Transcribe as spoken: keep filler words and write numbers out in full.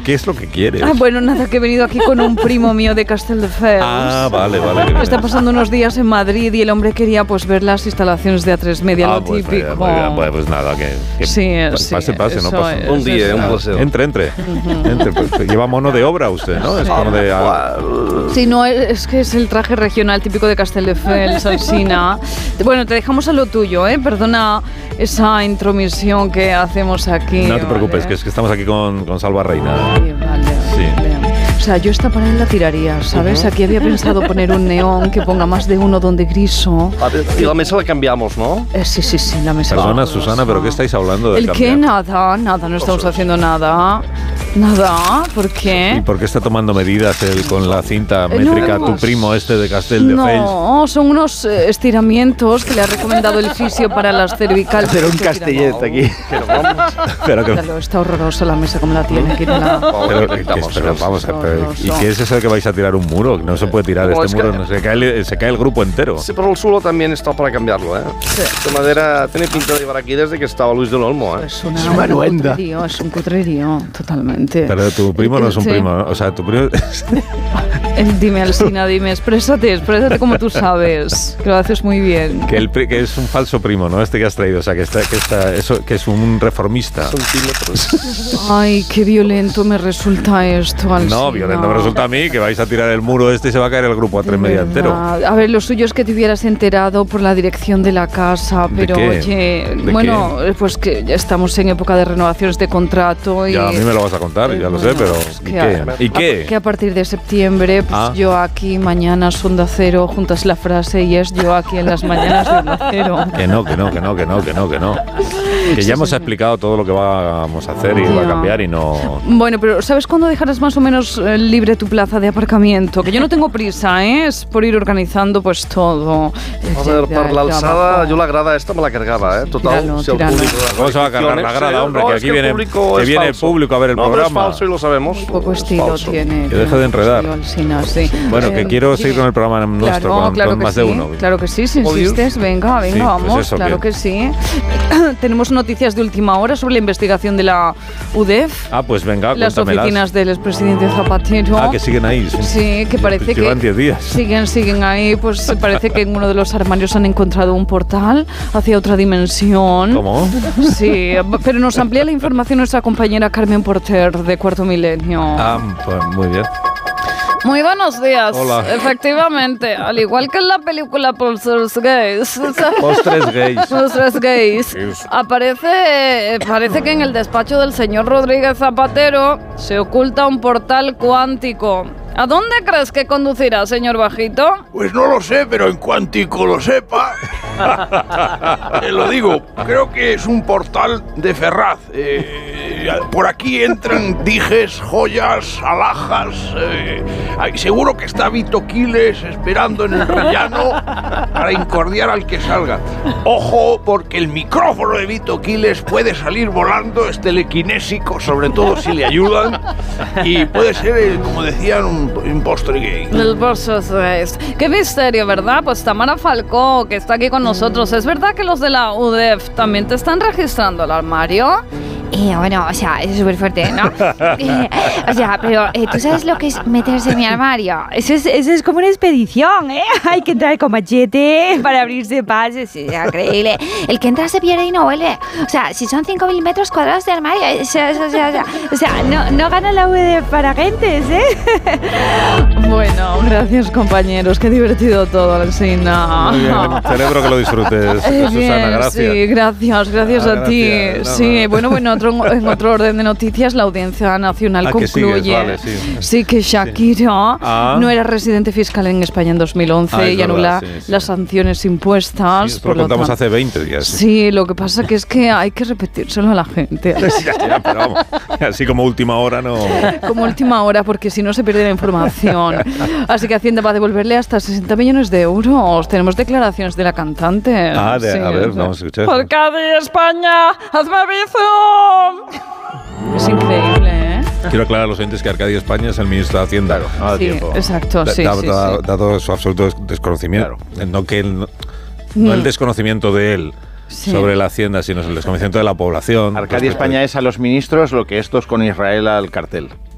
¿Qué es lo que quieres? Ah, bueno, nada, que he venido aquí con un primo mío de Castelldefels. Ah, vale, vale. Está pasando unos días en Madrid y el hombre quería pues ver las instalaciones de A tres Media, ah, lo pues, típico. Muy bien, pues, pues nada, que, que sí, pase, sí, pase, no pase. Es, un día, un placer. Entre, entre. Uh-huh. entre pues, lleva mono de obra usted, ¿no? Es mono de... Ah, sí, no, es que es el traje regional típico de Castelldefels, Alsina. Bueno, te dejamos a lo tuyo, ¿eh? Perdona esa intromisión que hacemos aquí. No te preocupes, ¿vale? que es que estamos aquí con, con Salva Reina. Sí, vale, sí. Vale. O sea, yo esta pared la tiraría, ¿sabes? Uh-huh. Aquí había pensado poner un neón que ponga más de uno donde griso. Y la mesa la cambiamos, ¿no? Eh, sí, sí, sí, la mesa. Perdona, Susana, ¿pero qué estáis hablando de ¿El cambiar? qué? Nada, nada, no estamos haciendo nada. Nada, ¿por qué? ¿Y por qué está tomando medidas él con la cinta métrica no, tu primo este de Castelldefels? No, son unos eh, estiramientos que le ha recomendado el fisio para las cervicales. Pero un castellet aquí. Pero vamos. Pero que... Está horrorosa la mesa como la tiene. Quítala. Pero, que, pero vamos a ver, ¿y qué es eso de que vais a tirar un muro? No se puede tirar no, este muro, que... no, se, cae el, se cae el grupo entero. Sí, pero el suelo también está para cambiarlo, ¿eh? Sí. De madera tiene pinta de llevar aquí desde que estaba Luis del Olmo, ¿eh? Es una, es una nuenda. Cutrerío, es un cutrerío, totalmente. Pero tu primo no es un sí. primo, ¿no? O sea, tu primo... Dime, Alsina, dime, exprésate, exprésate como tú sabes, que lo haces muy bien. Que, el, que es un falso primo, ¿no? Este que has traído, o sea, que, está, que, está, eso, que es un reformista. Ay, qué violento me resulta esto, Alsina. No, violento me resulta a mí, que vais a tirar el muro este y se va a caer el grupo a tres media entero. A ver, lo suyo es que te hubieras enterado por la dirección de la casa, pero ¿De oye, ¿De bueno, qué? Pues que ya estamos en época de renovaciones de contrato y... Ya, a mí me lo vas a contar, ya lo bueno, sé, pero pues ¿y qué? A, ¿Y qué? Que a partir de septiembre, pues ah. yo aquí, mañana Onda Cero, juntas la frase y es yo aquí en las mañanas de Onda Cero. Que no, que no, que no, que no, que no, que no. Que ya hemos explicado todo lo que vamos a hacer y ya. va a cambiar y no... Bueno, pero ¿sabes cuándo dejarás más o menos eh, libre tu plaza de aparcamiento? Que yo no tengo prisa, ¿eh? Es por ir organizando pues todo. A ver, per l'alçada, yo la grada esta me la cargaba, ¿eh? Total, tiralo, si el tiralo. público... ¿Cómo se va a cargar la grada, hombre? No, que es aquí que viene, el público que es viene el falso. público a ver el no, programa. No, es falso y lo sabemos. Muy poco estilo tiene. Que deje de enredar. Alsina, sí. Bueno, que eh, quiero sí. seguir con el programa nuestro, claro, con, claro con que más sí, de uno. Claro que sí, si insistes, venga, venga, sí, vamos, pues eso, claro que... que sí. Tenemos noticias de última hora sobre la investigación de la U D E F. Ah, pues venga, las cuéntamelas. oficinas del expresidente Zapatero. Ah, que siguen ahí. Sí, sí que parece pues que llevan diez días. Siguen, siguen ahí, pues parece que en uno de los armarios han encontrado un portal hacia otra dimensión. ¿Cómo? Sí, pero nos amplía la información nuestra compañera Carmen Porter de Cuarto Milenio. Ah, pues muy bien. Muy buenos días. Hola. Efectivamente, al igual que en la película Postres Gays. Postres Gays. Postres Gays. Aparece, parece que en el despacho del señor Rodríguez Zapatero se oculta un portal cuántico. ¿A dónde crees que conducirá, señor Bajito? Pues no lo sé, pero en cuántico lo sepa. Te lo digo, creo que es un portal de Ferraz. Eh, por aquí entran dijes, joyas, alhajas. Eh, seguro que está Vito Quiles esperando en el rellano para incordiar al que salga. Ojo, porque el micrófono de Vito Quiles puede salir volando, es telequinésico, sobre todo si le ayudan. Y puede ser, el, como decían, un Un postre gay. El postre gays. Qué misterio, ¿verdad? Pues Tamara Falcó, que está aquí con nosotros. ¿Es verdad que los de la U D E F también te están registrando el armario? Eh, bueno, o sea, es súper fuerte, ¿no? eh, o sea, pero eh, ¿tú sabes lo que es meterse en mi armario? Eso es, eso es como una expedición, ¿eh? Hay que entrar con machete para abrirse pases, es increíble. El que entra se pierde y no vuelve. O sea, si son cinco mil metros cuadrados de armario, o sea, o sea, o sea, o sea no, no gana la U D E F para gentes, ¿eh? Bueno, gracias compañeros, qué divertido todo, Alsina. Muy bien, celebro que lo disfrutes, eh, Susana, bien, gracias. Sí, gracias, gracias ah, a gracias. ti. No, sí, no. bueno, bueno, otro, en otro orden de noticias, la Audiencia Nacional ah, que concluye sigues, vale, sí. sí, que Shakira sí. Ah. no era residente fiscal en España en dos mil once ah, y verdad, anula sí, sí. las sanciones impuestas. Sí, por lo contamos tanto. hace veinte días. Sí. sí, lo que pasa que es que hay que repetírselo a la gente. ya, ya, pero vamos, así como última hora no... Como última hora, porque si no se pierde la información. Así que Hacienda va a devolverle hasta sesenta millones de euros. Tenemos declaraciones de la cantante. Ah, de, sí, a ver, o sea, vamos a escuchar. Por Cádiz, España, hazme bizum. Es increíble, ¿eh? Quiero aclarar a los oyentes que Arcadio España es el ministro de Hacienda. Claro, no da sí, tiempo. exacto, sí, da, sí, da, sí. Dado su absoluto desconocimiento. Claro. No, que él, no, no el desconocimiento de él. Sí. Sobre la Hacienda, sino el desconocimiento de la población. Arcadia España es a los ministros lo que estos con Israel al cartel.